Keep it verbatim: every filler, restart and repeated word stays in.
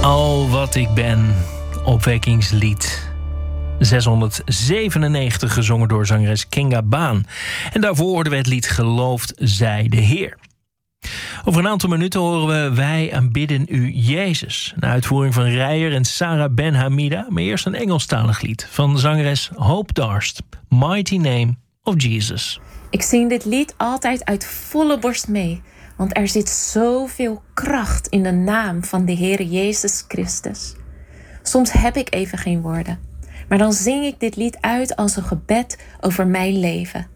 Al wat ik ben, opwekkingslied zeshonderdzevenennegentig, gezongen door zangeres Kinga Baan. En daarvoor hoorden we het lied Gelooft zij de Heer. Over een aantal minuten horen we Wij aanbidden u Jezus. Een uitvoering van Rijer en Sarah Ben Hamida. Maar eerst een Engelstalig lied van zangeres Hope Darst. Mighty Name of Jesus. Ik zing dit lied altijd uit volle borst mee. Want er zit zoveel kracht in de naam van de Heer Jezus Christus. Soms heb ik even geen woorden. Maar dan zing ik dit lied uit als een gebed over mijn leven.